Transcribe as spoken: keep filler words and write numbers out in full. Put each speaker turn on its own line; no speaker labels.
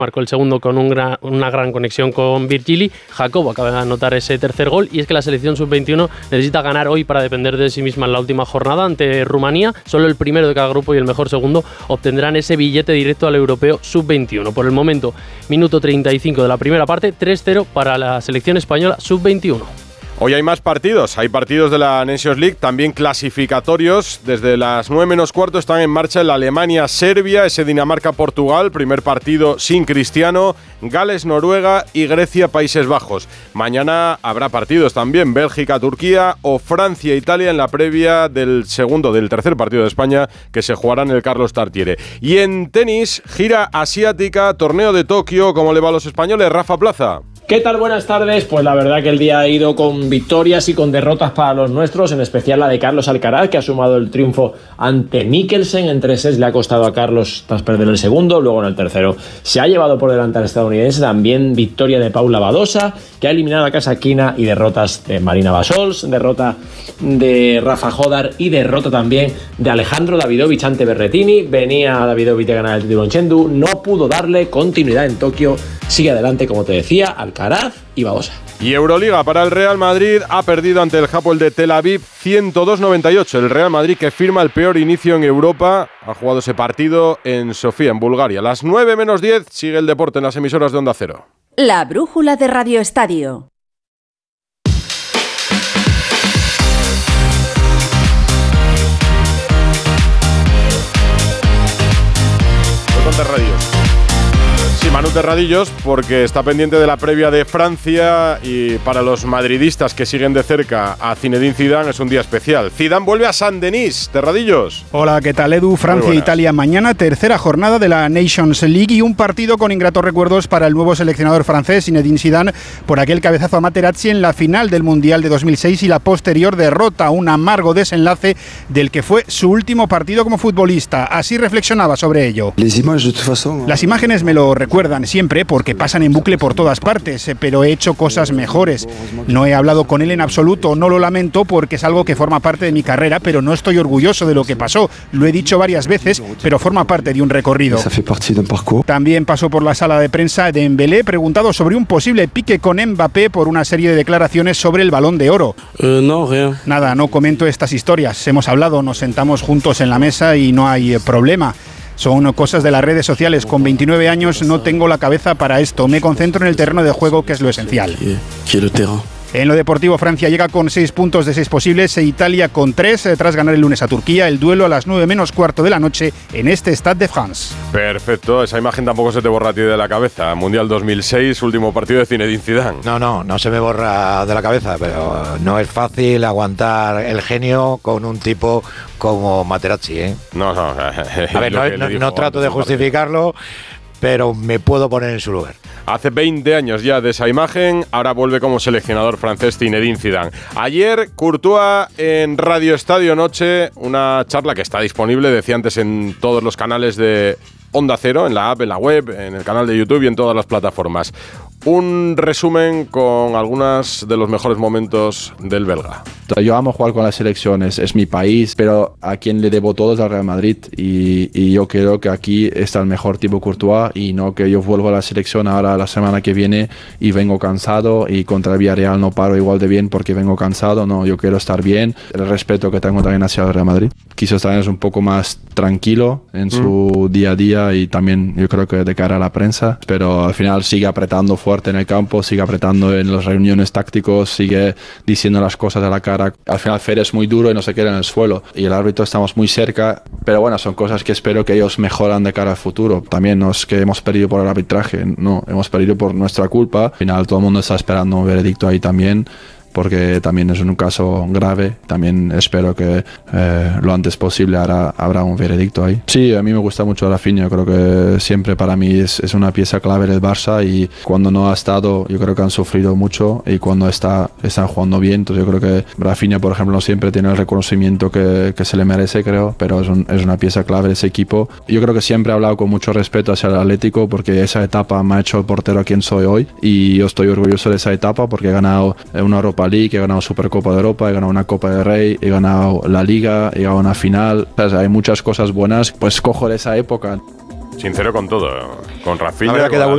marcó el segundo con un gran, una gran conexión con Virgili. Jacobo acaba de anotar ese tercer gol y es que la selección sub veintiuno necesita ganar hoy para depender de sí misma en la última jornada ante Rumanía. Solo el primero de cada grupo y el mejor segundo obtendrán ese billete directo al europeo sub veintiuno. Por el momento, minuto treinta y cinco de la primera parte, tres cero para la selección española sub veintiuno.
Hoy hay más partidos, hay partidos de la Nations League, también clasificatorios. Desde las nueve menos cuarto están en marcha el Alemania-Serbia, ese Dinamarca-Portugal, primer partido sin Cristiano, Gales-Noruega y Grecia-Países Bajos. Mañana habrá partidos también, Bélgica-Turquía o Francia-Italia en la previa del segundo, del tercer partido de España que se jugará en el Carlos Tartiere. Y en tenis, gira asiática, torneo de Tokio, ¿cómo le va a los españoles? Rafa Plaza.
¿Qué tal? Buenas tardes. Pues la verdad que el día ha ido con victorias y con derrotas para los nuestros, en especial la de Carlos Alcaraz, que ha sumado el triunfo ante Mikkelsen. En tres sets le ha costado a Carlos tras perder el segundo, luego en el tercero se ha llevado por delante al estadounidense. También victoria de Paula Badosa, que ha eliminado a Kasatkina, y derrotas de Marina Basols, derrota de Rafa Jodar y derrota también de Alejandro Davidovich ante Berrettini. Venía Davidovich de ganar el título en Chengdu, no pudo darle continuidad en Tokio. Sigue adelante, como te decía, Alcaraz y Badosa.
Y Euroliga para el Real Madrid, ha perdido ante el Hapoel de Tel Aviv ciento dos a noventa y ocho. El Real Madrid, que firma el peor inicio en Europa, ha jugado ese partido en Sofía, en Bulgaria. A las nueve menos diez sigue el deporte en las emisoras de Onda Cero.
La brújula de Radio Estadio.
Con Terradillos. Sí, Manu Terradillos, porque está pendiente de la previa de Francia, y para los madridistas que siguen de cerca a Zinedine Zidane es un día especial. Zidane vuelve a Saint-Denis. Terradillos.
Hola, ¿qué tal, Edu? Francia e Italia mañana, tercera jornada de la Nations League, y un partido con ingratos recuerdos para el nuevo seleccionador francés Zinedine Zidane por aquel cabezazo a Materazzi en la final del Mundial de dos mil seis y la posterior derrota, un amargo desenlace del que fue su último partido como futbolista. Así reflexionaba sobre ello. Las imágenes me lo recuerdan siempre porque pasan en bucle por todas partes, pero he hecho cosas mejores. No he hablado con él en absoluto, no lo lamento porque es algo que forma parte de mi carrera, pero no estoy orgulloso de lo que pasó. Lo he dicho varias veces, pero forma parte de un recorrido. También pasó por la sala de prensa de Dembélé, preguntado sobre un posible pique con Mbappé por una serie de declaraciones sobre el Balón de Oro.
Uh, no, rien.
Nada, no comento estas historias. Hemos hablado, nos sentamos juntos en la mesa y no hay problema. Son cosas de las redes sociales. Con veintinueve años no tengo la cabeza para esto. Me concentro en el terreno de juego, que es lo esencial. En lo deportivo, Francia llega con seis puntos de seis posibles e Italia con tres, tras ganar el lunes a Turquía. El duelo a las nueve menos cuarto de la noche en este Stade de France.
Perfecto, esa imagen tampoco se te borra a ti de la cabeza. Mundial dos mil seis, último partido de Zinedine Zidane.
No, no, no se me borra de la cabeza, pero no es fácil aguantar el genio con un tipo como Materazzi, ¿eh?
No, no.
A ver, no, no, no trato de justificarlo, pero me puedo poner en su lugar.
Hace veinte años ya de esa imagen, ahora vuelve como seleccionador francés Zinedine Zidane. Ayer, Courtois en Radio Estadio Noche, una charla que está disponible, decía antes, en todos los canales de Onda Cero, en la app, en la web, en el canal de YouTube y en todas las plataformas. Un resumen con algunos de los mejores momentos del belga.
Yo amo jugar con las selecciones, es mi país, pero a quien le debo todo es al Real Madrid, y, y yo creo que aquí está el mejor tipo Courtois, y no que yo vuelvo a la selección ahora la semana que viene y vengo cansado, y contra el Villarreal no paro igual de bien porque vengo cansado. No, yo quiero estar bien. El respeto que tengo también hacia el Real Madrid. Quizás también es un poco más tranquilo en su mm. día a día, y también yo creo que de cara a la prensa, pero al final sigue apretando fuerte en el campo, sigue apretando en las reuniones tácticos, sigue diciendo las cosas a la cara. Al final Fer es muy duro y no se queda en el suelo, y el árbitro estamos muy cerca, pero bueno, son cosas que espero que ellos mejoran de cara al futuro. También no es que hemos perdido por el arbitraje, no, hemos perdido por nuestra culpa. Al final todo el mundo está esperando un veredicto ahí también, porque también es un caso grave. También espero que eh, lo antes posible habrá, habrá un veredicto ahí. Sí, a mí me gusta mucho Rafinha, creo que siempre para mí es, es una pieza clave del Barça, y cuando no ha estado yo creo que han sufrido mucho, y cuando está están jugando bien. Entonces yo creo que Rafinha, por ejemplo, no siempre tiene el reconocimiento que, que se le merece, creo, pero es, un, es una pieza clave de ese equipo. Yo creo que siempre he hablado con mucho respeto hacia el Atlético, porque esa etapa me ha hecho el portero a quien soy hoy, y yo estoy orgulloso de esa etapa porque he ganado una Europa League, he ganado Supercopa de Europa, he ganado una Copa de Rey, he ganado la Liga, he ganado una final. O sea, hay muchas cosas buenas, pues cojo de esa época.
Sincero con todo, con Rafinha.
La verdad que da,